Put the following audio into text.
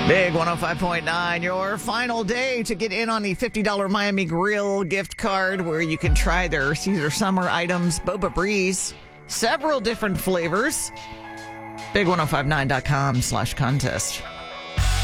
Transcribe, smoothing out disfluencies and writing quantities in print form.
Big 105.9, your final day to get in on the $50 Miami Grill gift card where you can try their Caesar Summer items, Boba Breeze, several different flavors. Big1059.com/contest.